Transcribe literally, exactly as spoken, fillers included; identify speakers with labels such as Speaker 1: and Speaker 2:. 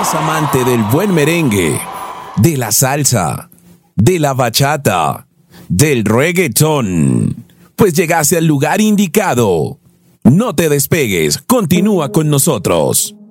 Speaker 1: ¿Eres amante del buen merengue, de la salsa, de la bachata, del reggaetón? Pues llegaste al lugar indicado. No te despegues, continúa con nosotros.